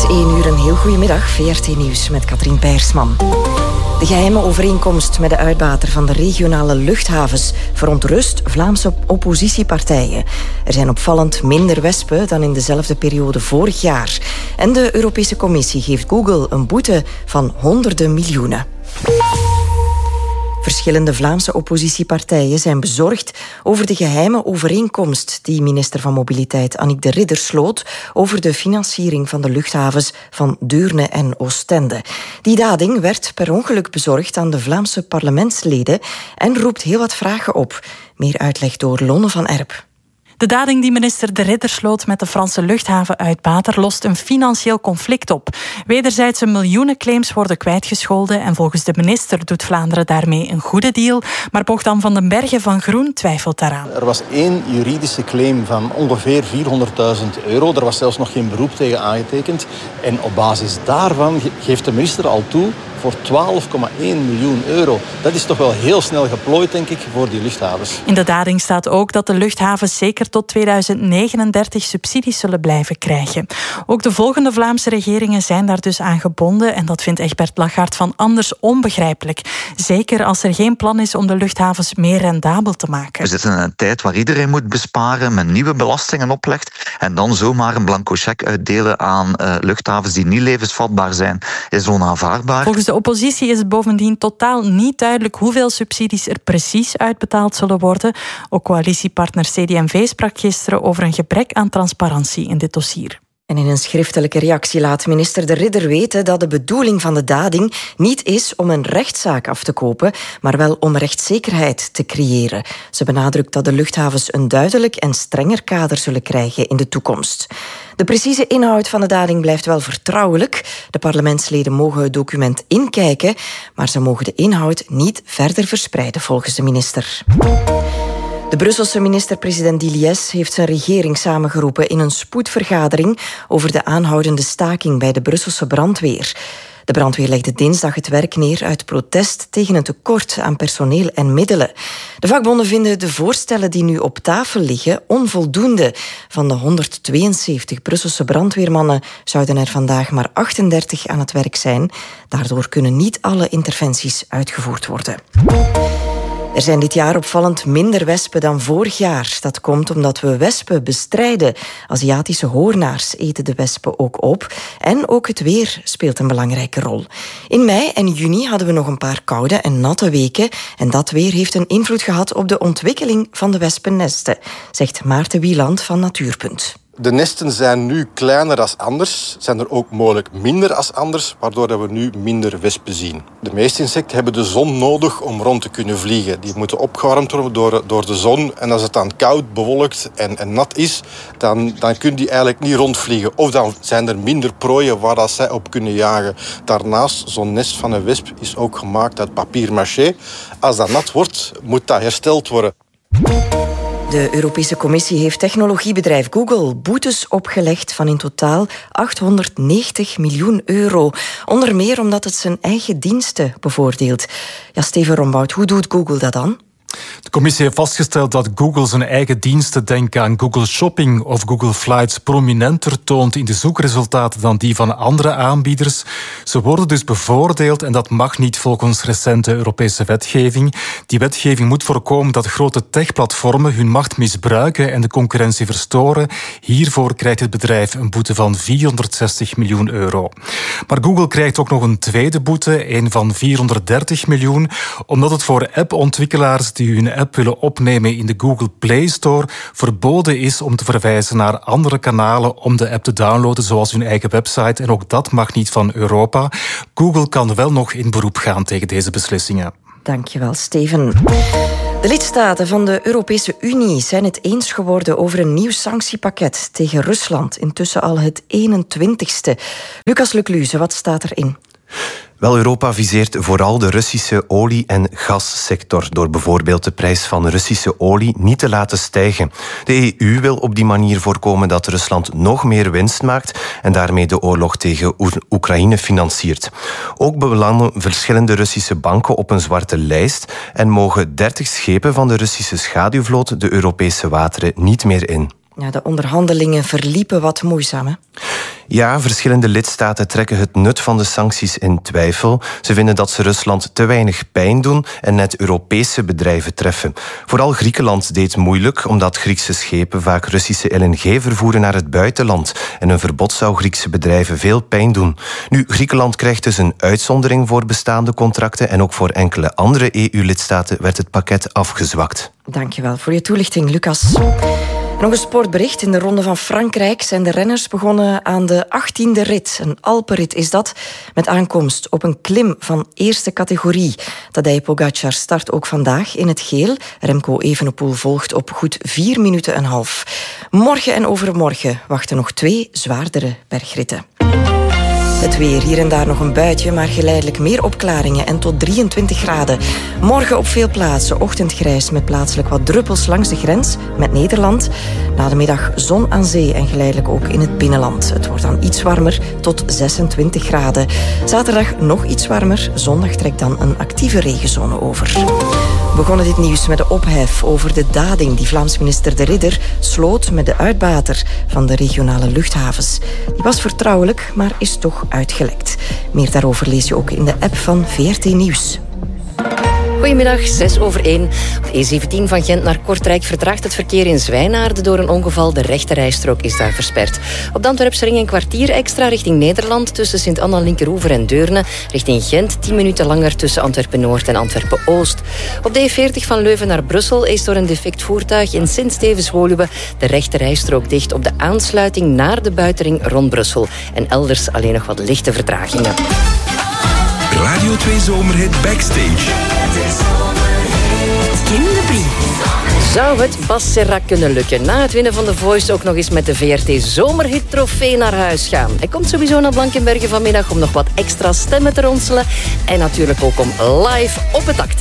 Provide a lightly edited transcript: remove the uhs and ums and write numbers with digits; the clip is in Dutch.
is 1 uur, een heel goede middag. VRT Nieuws met Katrien Peirsman. De geheime overeenkomst met de uitbater van de regionale luchthavens verontrust Vlaamse oppositiepartijen. Er zijn opvallend minder wespen dan in dezelfde periode vorig jaar. En de Europese Commissie geeft Google een boete van honderden miljoenen. Verschillende Vlaamse oppositiepartijen zijn bezorgd over de geheime overeenkomst die minister van Mobiliteit Annick de Ridder sloot over de financiering van de luchthavens van Deurne en Oostende. Die dading werd per ongeluk bezorgd aan de Vlaamse parlementsleden en roept heel wat vragen op. Meer uitleg door Lonne van Erp. De dading die minister De Ridder sloot met de Franse luchthavenuitbater lost een financieel conflict op. Wederzijdse miljoenen claims worden kwijtgescholden en volgens de minister doet Vlaanderen daarmee een goede deal. Maar Bogdan van den Bergen van Groen twijfelt daaraan. Er was 1 juridische claim van ongeveer €400.000. Er was zelfs nog geen beroep tegen aangetekend. En op basis daarvan geeft de minister al toe voor €12,1 miljoen. Dat is toch wel heel snel geplooid, denk ik, voor die luchthavens. In de dading staat ook dat de luchthavens zeker tot 2039 subsidies zullen blijven krijgen. Ook de volgende Vlaamse regeringen zijn daar dus aan gebonden en dat vindt Egbert Lagarde van Anders onbegrijpelijk. Zeker als er geen plan is om de luchthavens meer rendabel te maken. We zitten in een tijd waar iedereen moet besparen, met nieuwe belastingen oplegt en dan zomaar een blanco cheque uitdelen aan luchthavens die niet levensvatbaar zijn, is onaanvaardbaar. Volgens de oppositie is het bovendien totaal niet duidelijk hoeveel subsidies er precies uitbetaald zullen worden. Ook coalitiepartner CD&V sprak gisteren over een gebrek aan transparantie in dit dossier. En in een schriftelijke reactie laat minister De Ridder weten dat de bedoeling van de dading niet is om een rechtszaak af te kopen, maar wel om rechtszekerheid te creëren. Ze benadrukt dat de luchthavens een duidelijk en strenger kader zullen krijgen in de toekomst. De precieze inhoud van de dading blijft wel vertrouwelijk. De parlementsleden mogen het document inkijken, maar ze mogen de inhoud niet verder verspreiden volgens de minister. De Brusselse minister-president Diliès heeft zijn regering samengeroepen in een spoedvergadering over de aanhoudende staking bij de Brusselse brandweer. De brandweer legde dinsdag het werk neer uit protest tegen een tekort aan personeel en middelen. De vakbonden vinden de voorstellen die nu op tafel liggen onvoldoende. Van de 172 Brusselse brandweermannen zouden er vandaag maar 38 aan het werk zijn. Daardoor kunnen niet alle interventies uitgevoerd worden. Er zijn dit jaar opvallend minder wespen dan vorig jaar. Dat komt omdat we wespen bestrijden. Aziatische hoornaars eten de wespen ook op. En ook het weer speelt een belangrijke rol. In mei en juni hadden we nog een paar koude en natte weken. En dat weer heeft een invloed gehad op de ontwikkeling van de wespennesten, zegt Maarten Wieland van Natuurpunt. De nesten zijn nu kleiner dan anders, zijn er ook mogelijk minder dan anders, waardoor we nu minder wespen zien. De meeste insecten hebben de zon nodig om rond te kunnen vliegen. Die moeten opgewarmd worden door de zon. En als het dan koud, bewolkt en nat is, dan kunnen die eigenlijk niet rondvliegen. Of dan zijn er minder prooien waar dat zij op kunnen jagen. Daarnaast, zo'n nest van een wesp is ook gemaakt uit papier-mâché. Als dat nat wordt, moet dat hersteld worden. De Europese Commissie heeft technologiebedrijf Google boetes opgelegd van in totaal €890 miljoen. Onder meer omdat het zijn eigen diensten bevoordeelt. Ja, Steven Rombout, hoe doet Google dat dan? De commissie heeft vastgesteld dat Google zijn eigen diensten, denk aan Google Shopping of Google Flights, prominenter toont in de zoekresultaten dan die van andere aanbieders. Ze worden dus bevoordeeld en dat mag niet volgens recente Europese wetgeving. Die wetgeving moet voorkomen dat grote techplatformen hun macht misbruiken en de concurrentie verstoren. Hiervoor krijgt het bedrijf een boete van €460 miljoen. Maar Google krijgt ook nog een tweede boete, een van €430 miljoen, omdat het voor appontwikkelaars die hun app willen opnemen in de Google Play Store verboden is om te verwijzen naar andere kanalen om de app te downloaden, zoals hun eigen website. En ook dat mag niet van Europa. Google kan wel nog in beroep gaan tegen deze beslissingen. Dankjewel, Steven. De lidstaten van de Europese Unie zijn het eens geworden over een nieuw sanctiepakket tegen Rusland. Intussen al het 21ste. Lucas Lecluze, wat staat erin? Wel, Europa viseert vooral de Russische olie- en gassector door bijvoorbeeld de prijs van Russische olie niet te laten stijgen. De EU wil op die manier voorkomen dat Rusland nog meer winst maakt en daarmee de oorlog tegen Oekraïne financiert. Ook belanden verschillende Russische banken op een zwarte lijst en mogen 30 schepen van de Russische schaduwvloot de Europese wateren niet meer in. Ja, de onderhandelingen verliepen wat moeizaam, hè? Ja, verschillende lidstaten trekken het nut van de sancties in twijfel. Ze vinden dat ze Rusland te weinig pijn doen en net Europese bedrijven treffen. Vooral Griekenland deed moeilijk, omdat Griekse schepen vaak Russische LNG vervoeren naar het buitenland. En een verbod zou Griekse bedrijven veel pijn doen. Nu, Griekenland krijgt dus een uitzondering voor bestaande contracten en ook voor enkele andere EU-lidstaten werd het pakket afgezwakt. Dankjewel voor je toelichting, Lucas. Nog een sportbericht. In de Ronde van Frankrijk zijn de renners begonnen aan de 18e rit. Een Alpenrit is dat, met aankomst op een klim van eerste categorie. Tadej Pogacar start ook vandaag in het geel. Remco Evenepoel volgt op goed 4 minuten en half. Morgen en overmorgen wachten nog 2 zwaardere bergritten. Het weer, hier en daar nog een buitje, maar geleidelijk meer opklaringen en tot 23 graden. Morgen op veel plaatsen ochtendgrijs met plaatselijk wat druppels langs de grens met Nederland. Na de middag zon aan zee en geleidelijk ook in het binnenland. Het wordt dan iets warmer, tot 26 graden. Zaterdag nog iets warmer, zondag trekt dan een actieve regenzone over. We begonnen dit nieuws met de ophef over de dading die Vlaams minister De Ridder sloot met de uitbater van de regionale luchthavens. Die was vertrouwelijk, maar is toch uitgelekt. Meer daarover lees je ook in de app van VRT Nieuws. Goedemiddag, 1:06. Op de E17 van Gent naar Kortrijk vertraagt het verkeer in Zwijnaarden door een ongeval. De rechte rijstrook is daar versperd. Op de Antwerpse ring een kwartier extra richting Nederland tussen Sint-Anna-Linkeroever en Deurne. Richting Gent 10 minuten langer tussen Antwerpen-Noord en Antwerpen-Oost. Op de E40 van Leuven naar Brussel is door een defect voertuig in Sint-Stevens-Woluwe de rechte rijstrook dicht op de aansluiting naar de buitenring rond Brussel. En elders alleen nog wat lichte vertragingen. Radio 2 Zomerhit Backstage. Kim de Brie. Zou het Bas Serra kunnen lukken na het winnen van The Voice ook nog eens met de VRT Zomerhit trofee naar huis gaan? Hij komt sowieso naar Blankenberge vanmiddag om nog wat extra stemmen te ronselen en natuurlijk ook om live op het dak te